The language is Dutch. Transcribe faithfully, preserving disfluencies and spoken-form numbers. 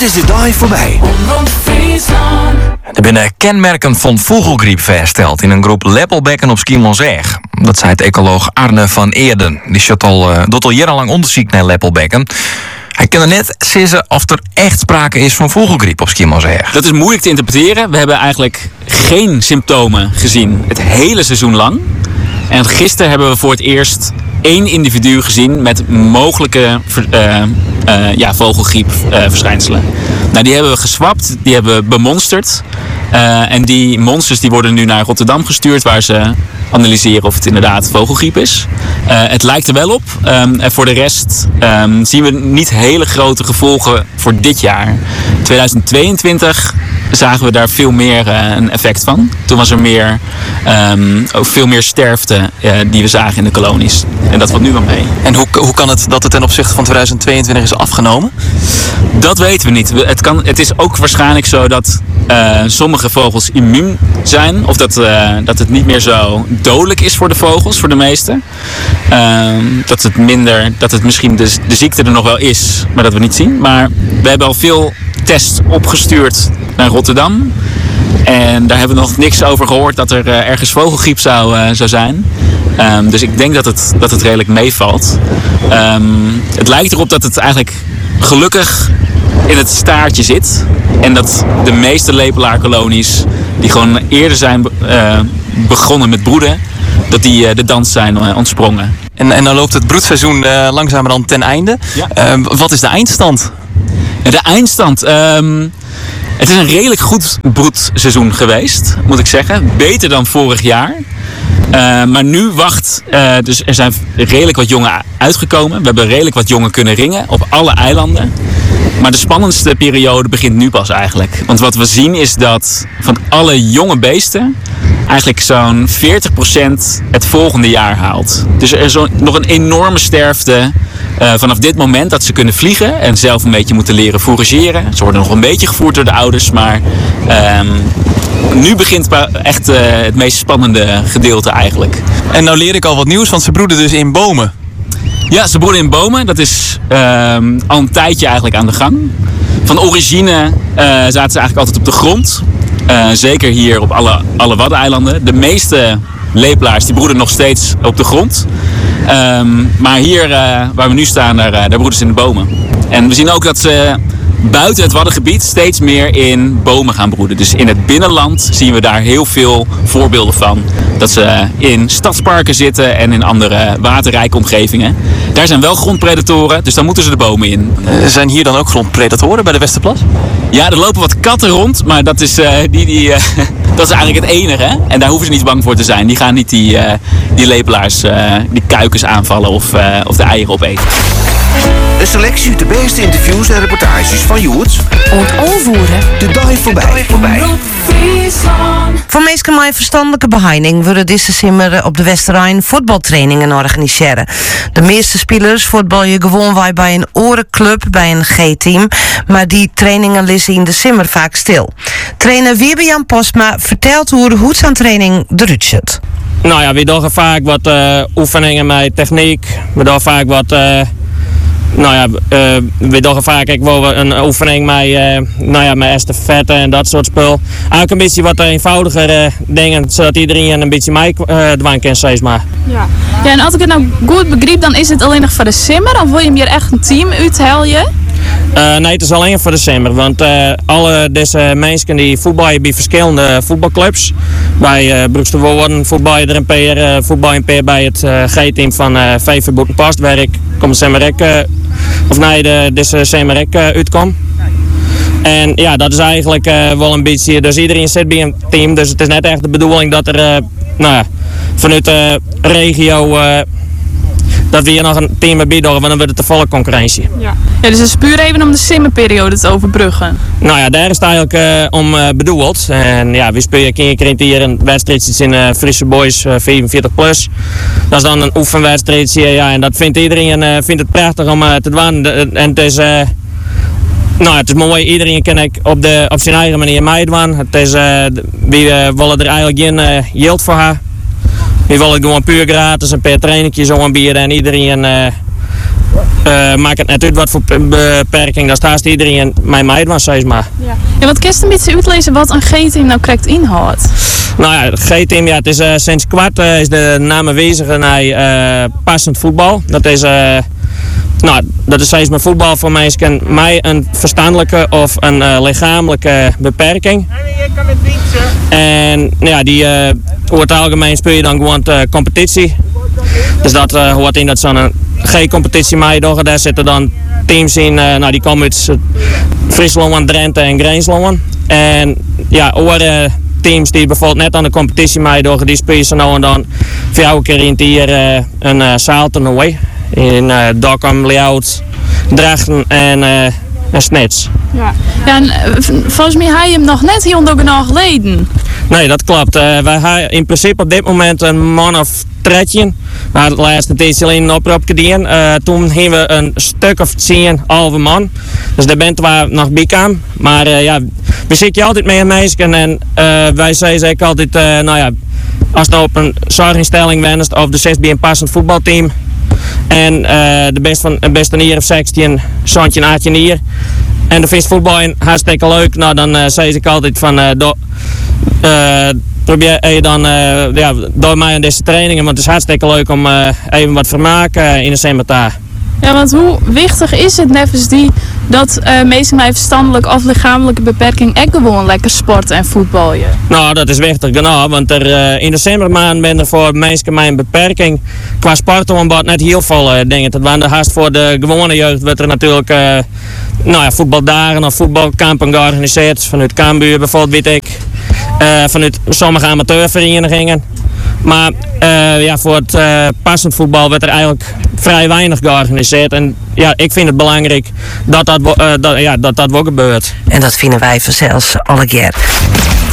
Dit is de Dive voorbij. Er binnen kenmerken van vogelgriep vastgesteld in een groep lepelbekken op Schiermonnikoog. Dat zei het ecoloog Arne van Eerden. Die zat al, uh, doet al jarenlang onderzoek naar lepelbekken. Hij kan er net zeggen of er echt sprake is van vogelgriep op Schiermonnikoog. Dat is moeilijk te interpreteren. We hebben eigenlijk geen symptomen gezien het hele seizoen lang. En gisteren hebben we voor het eerst één individu gezien met mogelijke uh, uh, ja, vogelgriepverschijnselen. Uh, nou, die hebben we geswapt, die hebben we bemonsterd. Uh, en die monsters die worden nu naar Rotterdam gestuurd, waar ze analyseren of het inderdaad vogelgriep is. Uh, het lijkt er wel op. Um, en voor de rest um, zien we niet hele grote gevolgen voor dit jaar. tweeduizend tweeëntwintig zagen we daar veel meer uh, een effect van. Toen was er meer, um, ook veel meer sterfte uh, die we zagen in de kolonies. En dat valt nu wel mee. En hoe, hoe kan het dat het ten opzichte van tweeduizend tweeëntwintig is afgenomen? Dat weten we niet. Het, kan, het is ook waarschijnlijk zo dat uh, sommige vogels immuun zijn. Of dat, uh, dat het niet meer zo dodelijk is voor de vogels, voor de meeste. Uh, dat het minder, dat het misschien de, de ziekte er nog wel is, maar dat we niet zien. Maar we hebben al veel tests opgestuurd naar Rotterdam. En daar hebben we nog niks over gehoord dat er uh, ergens vogelgriep zou, uh, zou zijn. Um, dus ik denk dat het, dat het redelijk meevalt. Um, het lijkt erop dat het eigenlijk gelukkig in het staartje zit. En dat de meeste lepelaarkolonies die gewoon eerder zijn uh, begonnen met broeden, dat die uh, de dans zijn uh, ontsprongen. En, en dan loopt het broedseizoen uh, langzamerhand ten einde. Ja. Uh, wat is de eindstand? De eindstand? Um, het is een redelijk goed broedseizoen geweest, moet ik zeggen. Beter dan vorig jaar. Uh, maar nu wacht, uh, dus er zijn redelijk wat jongen uitgekomen. We hebben redelijk wat jongen kunnen ringen op alle eilanden. Maar de spannendste periode begint nu pas eigenlijk. Want wat we zien is dat van alle jonge beesten eigenlijk zo'n veertig procent het volgende jaar haalt. Dus er is zo, nog een enorme sterfte uh, vanaf dit moment dat ze kunnen vliegen en zelf een beetje moeten leren fourageren. Ze worden nog een beetje gevoerd door de ouders, maar um, nu begint echt uh, het meest spannende gedeelte eigenlijk. En nou leer ik al wat nieuws, want ze broeden dus in bomen. Ja, ze broeden in bomen. Dat is um, al een tijdje eigenlijk aan de gang. Van origine uh, zaten ze eigenlijk altijd op de grond. Uh, zeker hier op alle, alle Waddeneilanden. De meeste lepelaars die broeden nog steeds op de grond. Um, maar hier uh, waar we nu staan, daar, uh, daar broeden ze in de bomen. En we zien ook dat ze buiten het Waddengebied steeds meer in bomen gaan broeden. Dus in het binnenland zien we daar heel veel voorbeelden van. Dat ze in stadsparken zitten en in andere waterrijke omgevingen. Daar zijn wel grondpredatoren, dus dan moeten ze de bomen in. Uh, zijn hier dan ook grondpredatoren bij de Westerplas? Ja, er lopen wat katten rond, maar dat is, uh, die, die, uh, dat is eigenlijk het enige. En daar hoeven ze niet bang voor te zijn. Die gaan niet die, uh, die lepelaars, uh, die kuikens aanvallen of, uh, of de eieren opeten. Een selectie uit de beste interviews en reportages van Joerts. Ontovervoeren. De Dive voorbij. voorbij. Voor mensen met verstandelijke behinding worden deze simmer op de Westerrijn voetbaltrainingen organiseren. De meeste spelers voetbal je gewoon wij bij een orenclub, bij een G-team, maar die trainingen liggen in de simmer vaak stil. Trainer Wiebe-Jan Postma vertelt hoe de hoedsaantraining eruit ziet. Nou ja, we doen vaak wat uh, oefeningen met techniek. We doen vaak wat... Uh, Nou ja, uh, we doen vaak ik wil een oefening met, uh, nou ja, met estafette en dat soort spul. Eigenlijk een beetje wat eenvoudiger uh, dingen, zodat iedereen een beetje mee uh, dwang kan, zeg maar. Ja. Ja, en als ik het nou goed begrijp, dan is het alleen nog voor de simmer, of wil je hem hier echt een team uithalen? Uh, nee, het is alleen voor de simmer, want uh, alle deze mensen die voetballen bij verschillende voetbalclubs. Bij uh, Broekster Woorden voetbal je er een peer, uh, voetbal een peer bij het uh, G-team van uh, V V Boetenpast, waar ik kom Semmerek, uh, of nee, de, deze Semmerek uh, uitkom. En ja, dat is eigenlijk uh, wel een beetje, dus iedereen zit bij een team, dus het is net echt de bedoeling dat er, uh, nou ja, vanuit de regio, uh, dat we hier nog een team bij doen, want dan wordt het de volle concurrentie. Ja. Ja, dus het is puur even om de simmerperiode te overbruggen. Nou ja, daar is het eigenlijk uh, om uh, bedoeld. En ja, we spelen een keer hier een wedstrijdje in uh, Friese Boys uh, vierenveertig plus. Dat is dan een oefenwedstrijdje, ja, en dat vindt iedereen uh, vindt het prachtig om uh, te doen. En het is, uh, nou, het is mooi, iedereen kan ik op, de, op zijn eigen manier meedoen. Het is, uh, we uh, willen er eigenlijk geen uh, geld voor haar. We willen gewoon puur gratis een paar trainingjes aanbieden en iedereen uh, uh, maakt het net uit wat voor beperking. Dat staat iedereen mijn meid was, zeg maar. Ja. Ja, wat kerst een beetje uitlezen wat een G-team nou correct inhoudt? Nou ja, het G-team, ja, het is uh, sinds kwart uh, is de naam aanwezig naar uh, passend voetbal. Dat is, uh, nou, dat is steeds maar voetbal voor mensen mij een verstandelijke of een uh, lichamelijke beperking. En ja, die uh, over het algemeen speel je dan gewoon uh, competitie. Dus dat uh, hoort in dat zo'n G-competitie meedoen. Daar zitten dan teams in, uh, nou, die komen uit Friesland, Drenthe en Greensland. En ja, andere teams die bijvoorbeeld net aan de competitie meedoen, die spelen ze nou en dan voor elke keer in het hier uh, een uh, zaaltoernooi. In uh, Dokkum, Leeuwarden, Drachten en, uh, en Snits. Ja, ja en, uh, volgens mij heb je hem nog net heel nog geleden. Nee, dat klopt. Uh, wij hebben in principe op dit moment een man of tredje. We hadden het laatste tijdje alleen een oproep gedaan. Uh, toen hebben we een stuk of tien halve man. Dus daar bent waar nog bij kwam. Maar uh, ja, we zitten altijd mee aan meisjes. En uh, wij zeggen ook altijd, uh, nou ja, als je nou op een zorginstelling wenst of de zes bij een passend voetbalteam. En uh, de best van een beste hier of zestien, zoontje en achtje hier. En de visvoetbal hartstikke leuk. Nou, dan uh, zeg ik altijd van, uh, do, uh, probeer je dan uh, ja, door mij aan deze trainingen. Want het is hartstikke leuk om uh, even wat vermaak uh, in de sementaar. Ja, want hoe wichtig is het nevens die dat uh, mensen met verstandelijke of lichamelijke beperking echt gewoon lekker sporten en voetballen? Nou, dat is wichtig, genau, want er, uh, in de decembermaand ben er voor mensen met een beperking qua sportaanbod net heel veel uh, dingen. Dat waren haast voor de gewone jeugd werd er natuurlijk uh, nou ja, voetbaldagen of voetbalkampen georganiseerd. Vanuit Cambuur bijvoorbeeld, weet ik. Uh, vanuit sommige amateurverenigingen. Maar uh, ja, voor het uh, passend voetbal werd er eigenlijk vrij weinig georganiseerd. En ja, ik vind het belangrijk dat dat, uh, dat, ja, dat, dat ook gebeurt. En dat vinden wij vanzelfs alle keer.